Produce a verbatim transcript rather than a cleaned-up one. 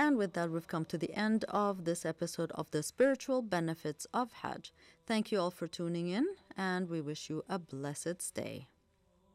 And with that, we've come to the end of this episode of the Spiritual Benefits of Hajj. Thank you all for tuning in, and we wish you a blessed stay.